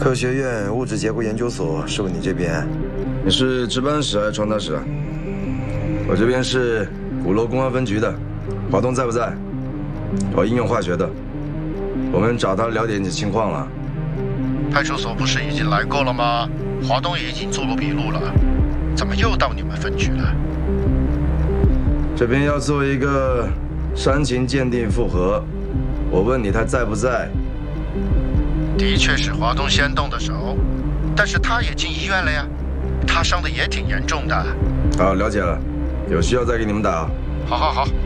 科学院物质结构研究所是不是你这边？ 你是值班室还是传达室啊？我这边是鼓楼公安分局的，华东在不在？搞应用化学的，我们找他了解你的情况了。 派出所不是已经来过了吗？华东也已经做过笔录了，怎么又到你们分局了？ 这边要做一个伤情鉴定复核，我问你他在不在？ 的确是华东先动的手，但是他也进医院了呀，他伤的也挺严重的。 好，了解了，有需要再给你们打。 好。